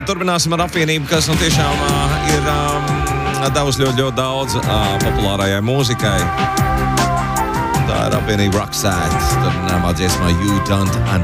Turpināsim ar apvienību, kas tiešām ir devusi ļoti daudz populārajai mūzikai. Tā ir apvienība Roxette. Tur nāmā dziesmā You Don't